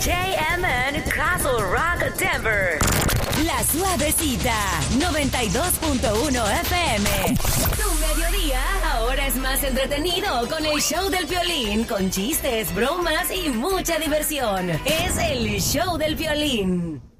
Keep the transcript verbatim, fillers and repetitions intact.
J M N Castle Rock Denver. La Suavecita, noventa y dos punto uno F M. Tu mediodía ahora es más entretenido con el show del Piolín, con chistes, bromas y mucha diversión. Es el show del Piolín.